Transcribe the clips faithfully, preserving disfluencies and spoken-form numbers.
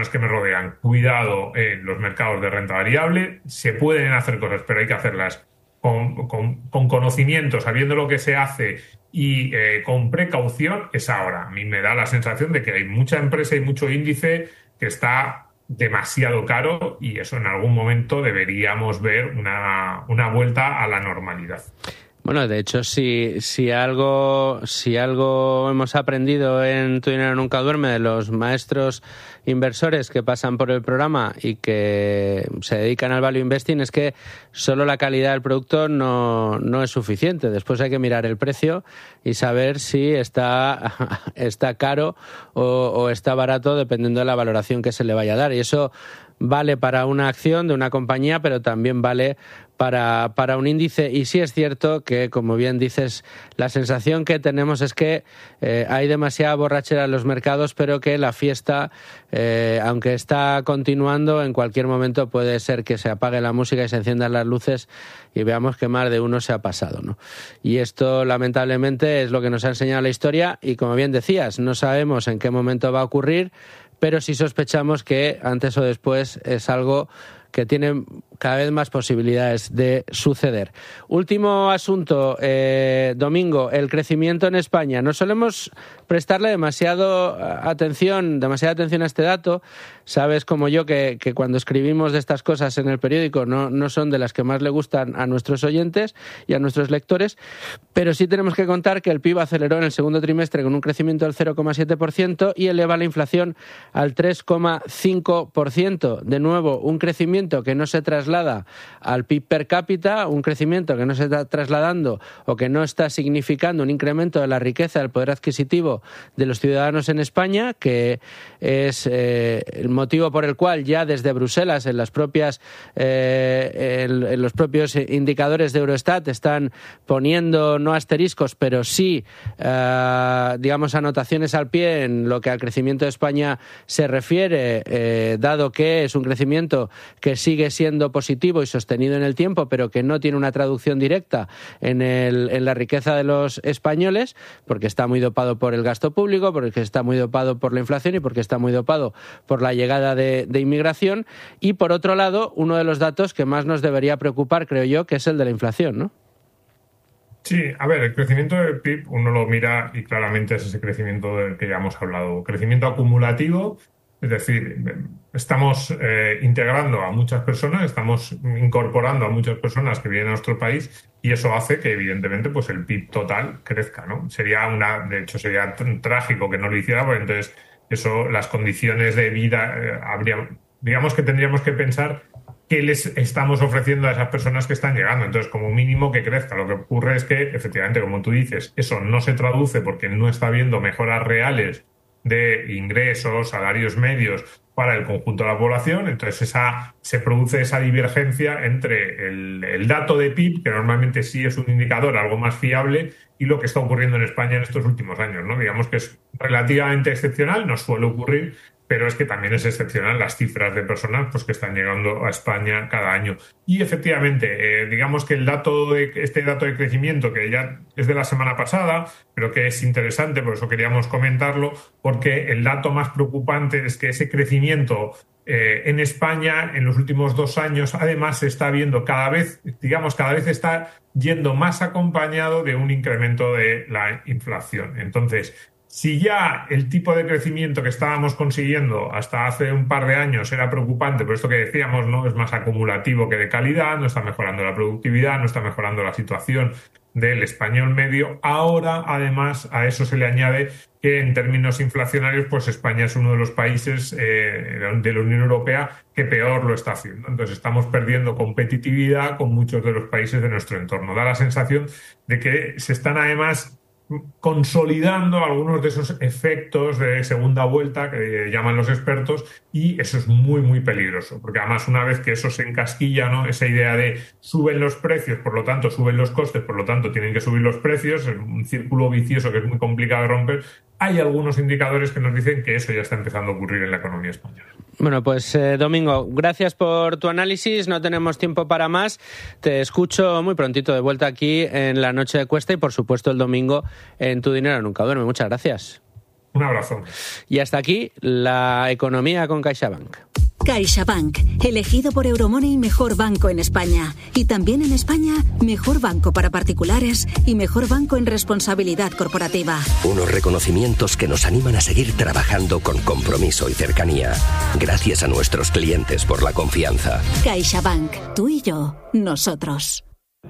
que me rodean, cuidado en los mercados de renta variable. Se pueden hacer cosas, pero hay que hacerlas con, con, con conocimiento, sabiendo lo que se hace y eh, con precaución. Es ahora. A mí me da la sensación de que hay mucha empresa y mucho índice que está demasiado caro, y eso en algún momento deberíamos ver una, una vuelta a la normalidad. Bueno, de hecho, si, si algo si algo hemos aprendido en Tu Dinero Nunca Duerme de los maestros inversores que pasan por el programa y que se dedican al value investing, es que solo la calidad del producto no, no es suficiente. Después hay que mirar el precio y saber si está, está caro o, o está barato, dependiendo de la valoración que se le vaya a dar. Y eso vale para una acción de una compañía, pero también vale para, para un índice. Y sí es cierto que, como bien dices, la sensación que tenemos es que eh, hay demasiada borrachera en los mercados, pero que la fiesta, eh, aunque está continuando, en cualquier momento puede ser que se apague la música y se enciendan las luces y veamos que más de uno se ha pasado, ¿no? Y esto, lamentablemente, es lo que nos ha enseñado la historia y, como bien decías, no sabemos en qué momento va a ocurrir, pero sí sospechamos que antes o después es algo que tiene cada vez más posibilidades de suceder. Último asunto, eh, Domingo, el crecimiento en España. No solemos prestarle demasiado atención, demasiada atención a este dato. Sabes como yo que, que cuando escribimos de estas cosas en el periódico no, no son de las que más le gustan a nuestros oyentes y a nuestros lectores, pero sí tenemos que contar que el P I B aceleró en el segundo trimestre con un crecimiento del cero coma siete por ciento y eleva la inflación al tres coma cinco por ciento. De nuevo, un crecimiento que no se traslada al P I B per cápita, un crecimiento que no se está trasladando o que no está significando un incremento de la riqueza, del poder adquisitivo de los ciudadanos en España, que es eh, el motivo por el cual ya desde Bruselas, en las propias eh, en, en los propios indicadores de Eurostat, están poniendo no asteriscos, pero sí eh, digamos anotaciones al pie en lo que al crecimiento de España se refiere, eh, dado que es un crecimiento que sigue siendo positivo y sostenido en el tiempo, pero que no tiene una traducción directa en, el, en la riqueza de los españoles, porque está muy dopado por el gasto público, porque está muy dopado por la inflación y porque está muy dopado por la llegada de, de inmigración. Y, por otro lado, uno de los datos que más nos debería preocupar, creo yo, que es el de la inflación, ¿no? Sí, a ver, el crecimiento del P I B uno lo mira y claramente es ese crecimiento del que ya hemos hablado. Crecimiento acumulativo, es decir, estamos eh, integrando a muchas personas, estamos incorporando a muchas personas que vienen a nuestro país, y eso hace que, evidentemente, pues el P I B total crezca, ¿no? Sería una, de hecho, sería trágico que no lo hiciera, porque entonces eso, las condiciones de vida, eh, habría, digamos que tendríamos que pensar qué les estamos ofreciendo a esas personas que están llegando. Entonces, como mínimo, que crezca. Lo que ocurre es que, efectivamente, como tú dices, eso no se traduce porque no está habiendo mejoras reales de ingresos, salarios medios para el conjunto de la población. Entonces esa, se produce esa divergencia entre el, el dato de P I B, que normalmente sí es un indicador algo más fiable, y lo que está ocurriendo en España en estos últimos años, ¿no? Digamos que es relativamente excepcional, no suele ocurrir, pero es que también es excepcional las cifras de personas pues, que están llegando a España cada año. Y efectivamente, eh, digamos que el dato de, este dato de crecimiento, que ya es de la semana pasada, pero que es interesante, por eso queríamos comentarlo, porque el dato más preocupante es que ese crecimiento eh, en España en los últimos dos años, además, se está viendo cada vez, digamos, cada vez está yendo más acompañado de un incremento de la inflación. Entonces, si ya el tipo de crecimiento que estábamos consiguiendo hasta hace un par de años era preocupante, por esto que decíamos, ¿no? Es más acumulativo que de calidad, no está mejorando la productividad, no está mejorando la situación del español medio. Ahora, además, a eso se le añade que en términos inflacionarios, pues España es uno de los países eh, de la Unión Europea que peor lo está haciendo. Entonces estamos perdiendo competitividad con muchos de los países de nuestro entorno. Da la sensación de que se están, además, consolidando algunos de esos efectos de segunda vuelta que llaman los expertos, y eso es muy muy peligroso, porque además una vez que eso se encasquilla, ¿no? Esa idea de suben los precios, por lo tanto suben los costes, por lo tanto tienen que subir los precios, es un círculo vicioso que es muy complicado de romper. Hay algunos indicadores que nos dicen que eso ya está empezando a ocurrir en la economía española. Bueno, pues eh, Domingo, gracias por tu análisis, no tenemos tiempo para más, te escucho muy prontito de vuelta aquí en la Noche de Cuesta y, por supuesto, el domingo en Tu Dinero Nunca Duerme. Muchas gracias. Un abrazo. Y hasta aquí la economía con CaixaBank. CaixaBank, elegido por Euromoney mejor banco en España. Y también en España, mejor banco para particulares y mejor banco en responsabilidad corporativa. Unos reconocimientos que nos animan a seguir trabajando con compromiso y cercanía. Gracias a nuestros clientes por la confianza. CaixaBank, tú y yo, nosotros.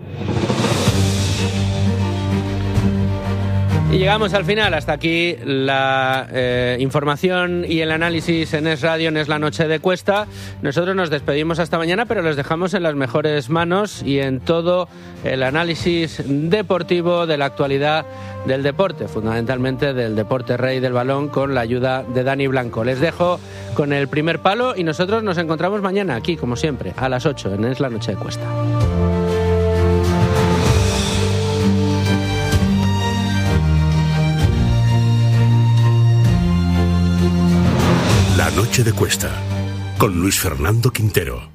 Y llegamos al final. Hasta aquí la eh, información y el análisis en Es Radio, en Es la Noche de Cuesta. Nosotros nos despedimos hasta mañana, pero los dejamos en las mejores manos y en todo el análisis deportivo de la actualidad del deporte, fundamentalmente del deporte rey del balón, con la ayuda de Dani Blanco. Les dejo con el primer palo y nosotros nos encontramos mañana aquí, como siempre, a las ocho en Es la Noche de Cuesta. La Noche de Cuesta, con Luis Fernando Quintero.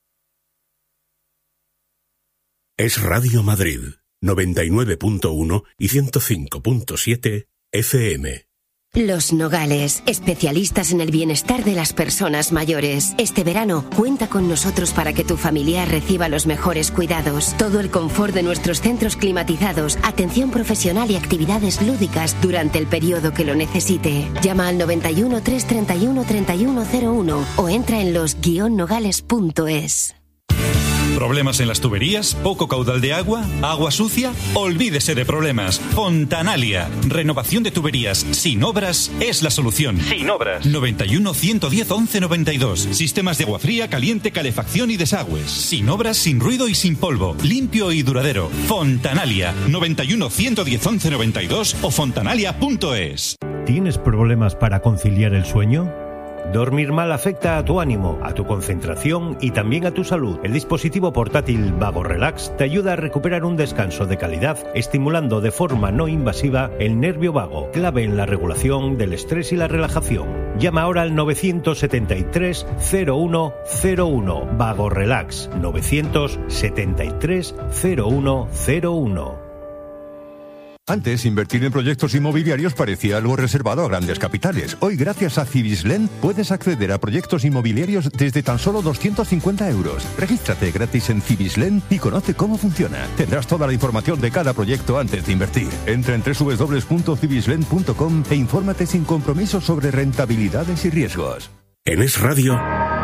Es Radio Madrid, noventa y nueve punto uno y ciento cinco punto siete F M. Los Nogales, especialistas en el bienestar de las personas mayores. Este verano, cuenta con nosotros para que tu familiar reciba los mejores cuidados. Todo el confort de nuestros centros climatizados, atención profesional y actividades lúdicas durante el periodo que lo necesite. Llama al noventa y uno, trescientos treinta y uno, treinta y uno cero uno o entra en los guion nogales punto es. ¿Problemas en las tuberías? ¿Poco caudal de agua? ¿Agua sucia? Olvídese de problemas. Fontanalia. Renovación de tuberías sin obras es la solución. Sin obras. noventa y uno, ciento diez, once noventa y dos. Sistemas de agua fría, caliente, calefacción y desagües. Sin obras, sin ruido y sin polvo. Limpio y duradero. Fontanalia. noventa y uno, ciento diez, once noventa y dos o fontanalia punto es. ¿Tienes problemas para conciliar el sueño? Dormir mal afecta a tu ánimo, a tu concentración y también a tu salud. El dispositivo portátil Vago Relax te ayuda a recuperar un descanso de calidad, estimulando de forma no invasiva el nervio vago, clave en la regulación del estrés y la relajación. Llama ahora al novecientos setenta y tres, cero uno cero uno. Vago Relax, novecientos setenta y tres, cero uno cero uno. Antes, invertir en proyectos inmobiliarios parecía algo reservado a grandes capitales. Hoy, gracias a Cibislen, puedes acceder a proyectos inmobiliarios desde tan solo doscientos cincuenta euros. Regístrate gratis en Cibislen y conoce cómo funciona. Tendrás toda la información de cada proyecto antes de invertir. Entra en doble u doble u doble u punto cibislen punto com e infórmate sin compromiso sobre rentabilidades y riesgos. En Es Radio,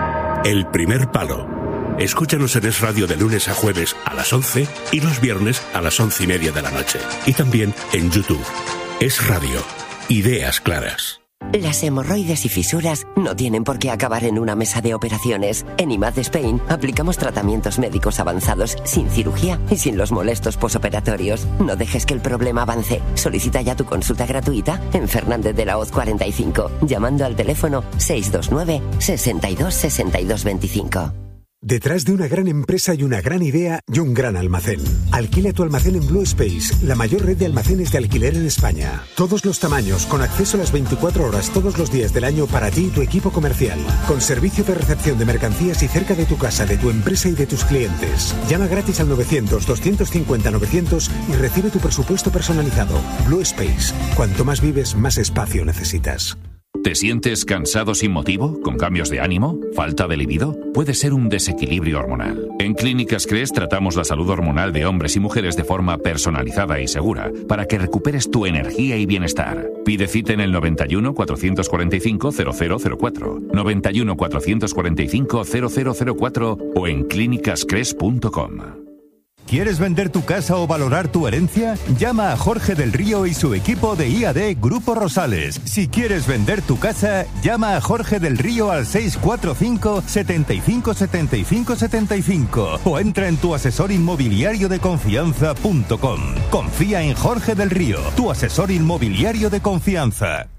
El Primer Palo. Escúchanos en Es Radio de lunes a jueves a las once y los viernes a las once y media de la noche. Y también en YouTube. Es Radio. Ideas claras. Las hemorroides y fisuras no tienen por qué acabar en una mesa de operaciones. En I M A D Spain aplicamos tratamientos médicos avanzados sin cirugía y sin los molestos posoperatorios. No dejes que el problema avance. Solicita ya tu consulta gratuita en Fernández de la Hoz cuarenta y cinco, llamando al teléfono seis dos nueve, sesenta y dos, sesenta y dos veinticinco. Detrás de una gran empresa hay una gran idea y un gran almacén. Alquila tu almacén en Blue Space, la mayor red de almacenes de alquiler en España. Todos los tamaños, con acceso a las veinticuatro horas todos los días del año para ti y tu equipo comercial. Con servicio de recepción de mercancías y cerca de tu casa, de tu empresa y de tus clientes. Llama gratis al novecientos, doscientos cincuenta, novecientos y recibe tu presupuesto personalizado. Blue Space. Cuanto más vives, más espacio necesitas. ¿Te sientes cansado sin motivo? ¿Con cambios de ánimo? ¿Falta de libido? Puede ser un desequilibrio hormonal. En Clínicas Cres tratamos la salud hormonal de hombres y mujeres de forma personalizada y segura para que recuperes tu energía y bienestar. Pide cita en el noventa y uno, cuatrocientos cuarenta y cinco, cero cero cero cuatro, noventa y uno, cuatrocientos cuarenta y cinco, cero cero cero cuatro o en clínicas cres punto com. ¿Quieres vender tu casa o valorar tu herencia? Llama a Jorge del Río y su equipo de I A D Grupo Rosales. Si quieres vender tu casa, llama a Jorge del Río al seis cuatro cinco, setenta y cinco, setenta y cinco, setenta y cinco o entra en tu asesor inmobiliario de confianza punto com. Confía en Jorge del Río, tu asesor inmobiliario de confianza.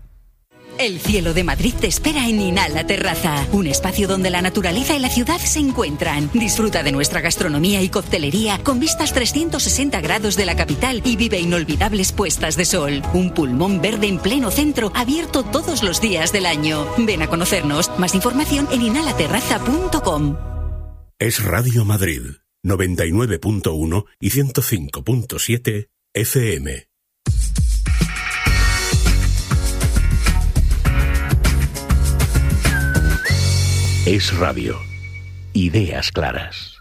El cielo de Madrid te espera en Inhala Terraza, un espacio donde la naturaleza y la ciudad se encuentran. Disfruta de nuestra gastronomía y coctelería con vistas trescientos sesenta grados de la capital y vive inolvidables puestas de sol. Un pulmón verde en pleno centro, abierto todos los días del año. Ven a conocernos. Más información en inhala terraza punto com. Es Radio Madrid, noventa y nueve punto uno y ciento cinco punto siete F M. Es Radio. Ideas claras.